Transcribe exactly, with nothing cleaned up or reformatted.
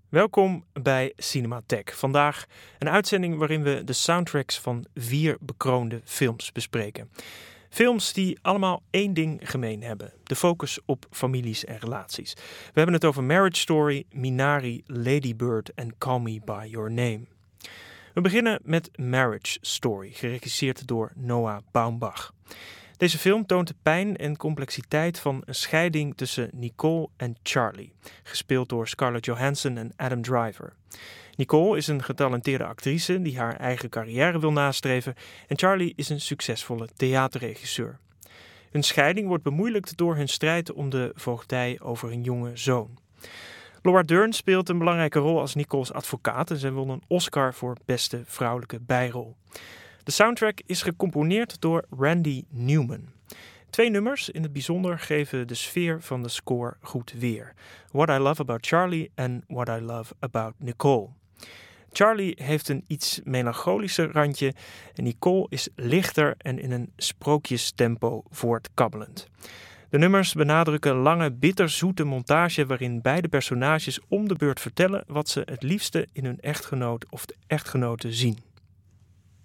Welkom bij Cinematheek. Vandaag een uitzending waarin we de soundtracks van vier bekroonde films bespreken. Films die allemaal één ding gemeen hebben: de focus op families en relaties. We hebben het over Marriage Story, Minari, Lady Bird en Call Me By Your Name. We beginnen met Marriage Story, geregisseerd door Noah Baumbach. Deze film toont de pijn en complexiteit van een scheiding tussen Nicole en Charlie, gespeeld door Scarlett Johansson en Adam Driver. Nicole is een getalenteerde actrice die haar eigen carrière wil nastreven en Charlie is een succesvolle theaterregisseur. Hun scheiding wordt bemoeilijkt door hun strijd om de voogdij over een jonge zoon. Laura Dern speelt een belangrijke rol als Nicole's advocaat en zij won een Oscar voor beste vrouwelijke bijrol. De soundtrack is gecomponeerd door Randy Newman. Twee nummers in het bijzonder geven de sfeer van de score goed weer: What I Love About Charlie en What I Love About Nicole. Charlie heeft een iets melancholischer randje en Nicole is lichter en in een sprookjestempo voortkabbelend. De nummers benadrukken lange, bitterzoete montage waarin beide personages om de beurt vertellen wat ze het liefste in hun echtgenoot of de echtgenote zien.